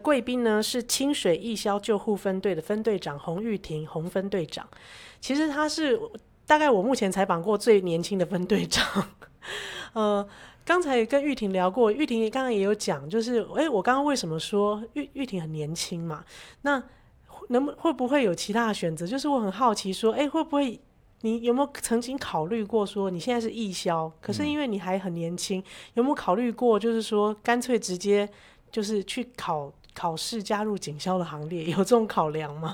贵宾呢是清水义消救护分队的分队长洪玉婷，洪分队长。其实他是大概我目前采访过最年轻的分队长。刚才跟玉婷聊过，玉婷刚刚也有讲，就是我刚刚为什么说玉婷很年轻嘛？那会不会有其他的选择？就是我很好奇说，会不会你有没有曾经考虑过说，你现在是义消，可是因为你还很年轻，有没有考虑过，就是说干脆直接就是去考试加入警消的行列，有这种考量吗？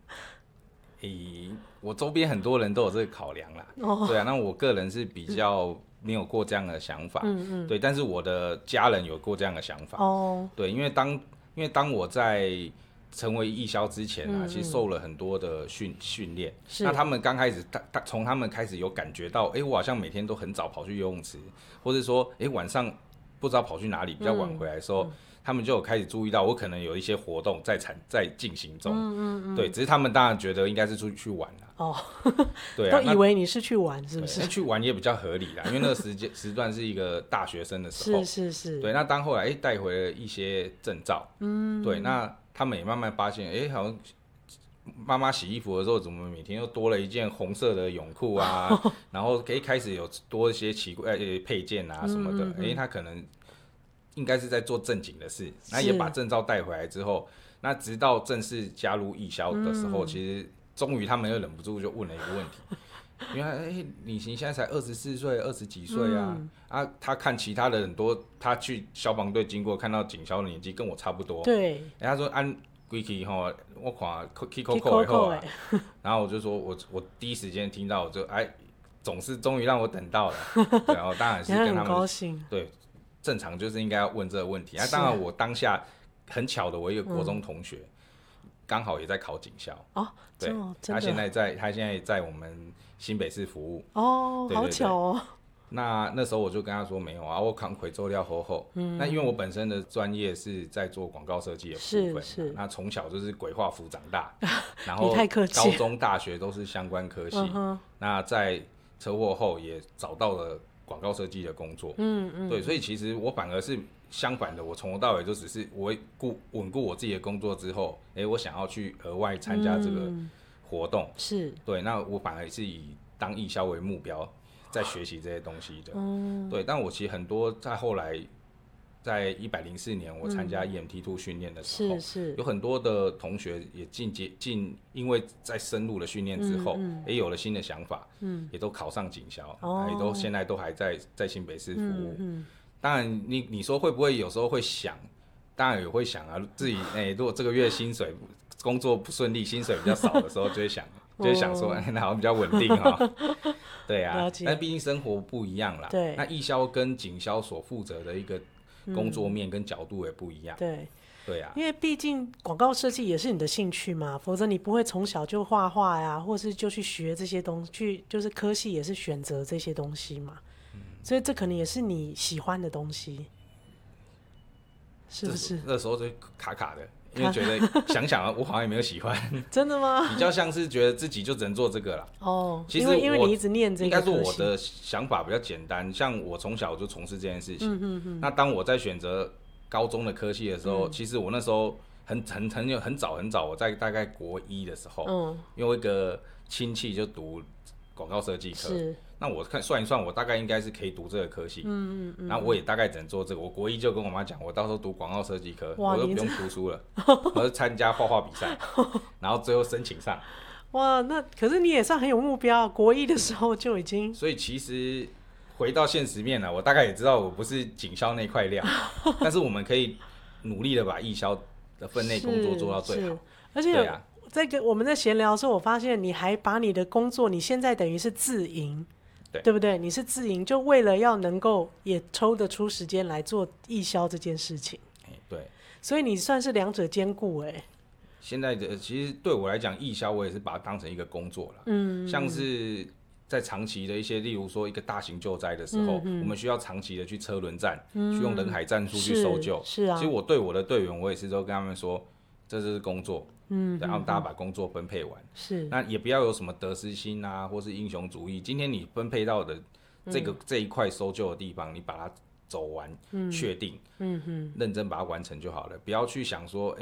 我周边很多人都有这个考量啦。对啊，那我个人是比较没有过这样的想法。对，但是我的家人有过这样的想法。对，因为当我在成为义消之前啊，其实受了很多的训练。那他们刚开始，从他们开始有感觉到，我好像每天都很早跑去游泳池，或者说，晚上不知道跑去哪里，比较晚回来的时候，他们就有开始注意到我可能有一些活动在进行中。对，只是他们当然觉得应该是出去玩啦。对啊， 都以为你是去玩，是不是？ 去玩也比较合理啦，因为那个时段是一个大学生的时候。 是。对， 那当后来带回了一些证照。对，那他们也慢慢发现，好像妈妈洗衣服的时候，怎么每天又多了一件红色的泳裤啊？然后开始有多一些奇怪配件啊什么的。他可能应该是在做正经的事，那也把证照带回来之后，那直到正式加入义消的时候，其实终于他们又忍不住就问了一个问题，因为你现在才24岁，20几岁啊。他看其他的很多，他去消防队经过，看到警消的年纪跟我差不多。 对， 他说按规矩吼，我看 Kiko 以后啊，然后我就说我第一时间听到，我就总是终于让我等到了。对，然后当然是跟他们很高兴。 对，正常就是应该要问这个问题。当然我当下很巧的，我一个国中同学刚好也在考警消。对，他现在在我们新北市服务。对， 好巧哦。 那时候我就跟他说没有啊，我扛回做料后。那因为我本身的专业是在做广告设计的部分。是。那从小就是鬼画符长大，然后高中大学都是相关科系。那在车祸后也找到了广告设计的工作。对，所以其实我反而是相反的，我从头到尾就只是我稳固我自己的工作之后，我想要去额外参加这个活动。 是。 对，那我反而是以当义消为目标，在学习这些东西的。对，但我其实很多在后来，在104年我参加 EMT2 训练的时候，有很多的同学也因为在深入的训练之后，也有了新的想法，也都考上警消，也都现在都还在新北市服务。当然你说会不会有时候会想，当然也会想啊，自己如果这个月薪水工作不顺利，薪水比较少的时候就会想说那好像比较稳定对啊，但毕竟生活不一样啦。 对， 那义消跟警消所负责的一个工作面跟角度也不一样。对啊， 因为毕竟广告设计也是你的兴趣嘛，否则你不会从小就画画呀，或是就去学这些东西，就是科系也是选择这些东西嘛。所以这可能也是你喜欢的东西，是不是？ 那时候就卡卡的，因为觉得想想我好像也没有喜欢。 真的吗？ 比较像是觉得自己就只能做这个啦。其实因为你一直念这个， 应该说我的想法比较简单，像我从小就从事这件事情。那当我在选择高中的科系的时候，其实我那时候很早，我在大概国一的时候，因为我一个亲戚就读广告设计科。那我算一算，我大概应该是可以读这个科系。然后我也大概只能做这个。我国一就跟我妈讲，我到时候读广告设计科，我都不用读书了，我就参加画画比赛，然后最后申请上。 哇，那可是你也算很有目标，国一的时候就已经。 所以其实回到现实面了，我大概也知道我不是警消那块料，但是我们可以努力的把义消的分内工作做到最好。 而且我们在闲聊的时候，我发现你还把你的工作，你现在等于是自营。对不对？你是自营，就为了要能够也抽得出时间来做义消这件事情。 对， 所以你算是两者兼顾。 现在的其实对我来讲，义消我也是把它当成一个工作了。像是在长期的一些，例如说一个大型救灾的时候，我们需要长期的去车轮战，去用人海战术去搜救。 是啊。 其实我对我的队员，我也是都跟他们说，这就是工作。然后大家把工作分配完。 是。 那也不要有什么得失心啊，或是英雄主义。今天你分配到的这一块搜救的地方，你把它走完，确定，认真把它完成就好了。不要去想说，